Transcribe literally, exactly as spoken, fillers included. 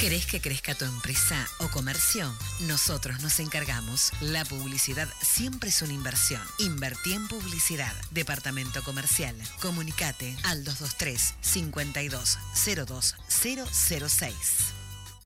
¿Querés que crezca tu empresa o comercio? Nosotros nos encargamos. La publicidad siempre es una inversión. Invertí en publicidad. Departamento Comercial. Comunicate al dos dos tres, cinco dos, cero dos cero cero seis.